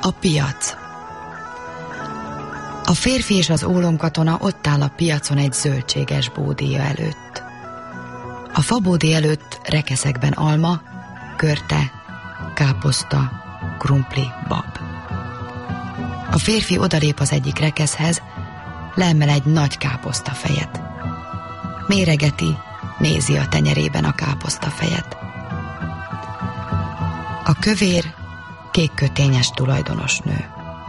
A piac. A férfi és az ólomkatona ott áll a piacon egy zöldséges bódéja előtt. A fabódé előtt rekeszekben alma, körte, káposzta, krumpli, bab. A férfi odalép az egyik rekeszhez, leemel egy nagy káposztafejet. Méregeti, nézi a tenyerében a káposztafejet. A kövér, kékkötényes tulajdonos nő.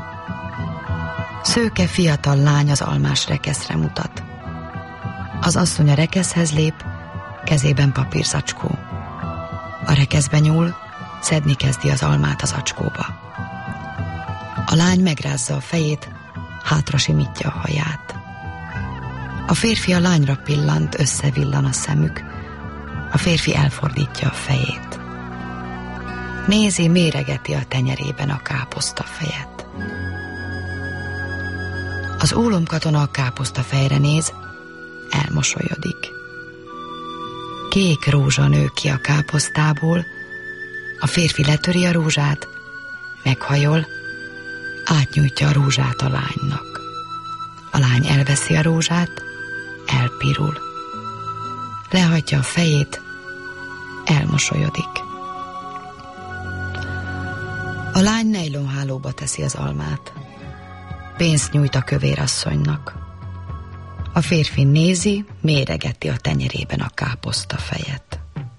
Szőke fiatal lány az almás rekeszre mutat. Az asszony a rekeszhez lép, kezében papírzacskó. A rekeszbe nyúl, szedni kezdi az almát az acskóba. A lány megrázza a fejét, hátra simítja a haját. A férfi a lányra pillant, összevillan a szemük. A férfi elfordítja a fejét. Nézi, méregeti a tenyerében a káposztafejet. Az ólomkatona a káposztafejre néz, elmosolyodik. Kék rózsa nő ki a káposztából, a férfi letöri a rózsát, meghajol, átnyújtja a rózsát a lánynak. A lány elveszi a rózsát, elpirul. Lehajtja a fejét, elmosolyodik. A lány nejlonhálóba teszi az almát. Pénzt nyújt a kövérasszonynak. A férfi nézi, méregeti a tenyerében a káposztafejet.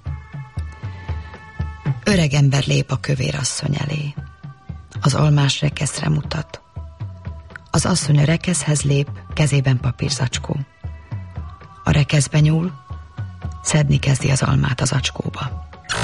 Öreg ember lép a kövérasszony elé. Az almás rekeszre mutat. Az asszony a rekeszhez lép, kezében papírzacskó. A rekeszbe nyúl, szedni kezdi az almát az acskóba.